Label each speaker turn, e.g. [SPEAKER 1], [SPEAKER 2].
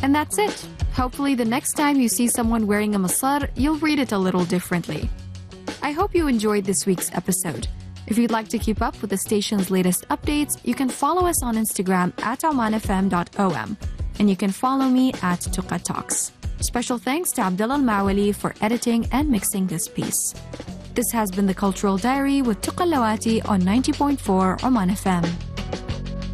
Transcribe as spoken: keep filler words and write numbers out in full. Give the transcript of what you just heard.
[SPEAKER 1] And that's it. Hopefully the next time you see someone wearing a masar, you'll read it a little differently. I hope you enjoyed this week's episode. If you'd like to keep up with the station's latest updates, you can follow us on Instagram at oman f m dot o m, and you can follow me at Tuqa Talks. Special thanks to Abdullah Al-Mawali for editing and mixing this piece. This has been the Cultural Diary with Tuqa Lawati on ninety point four Oman F M.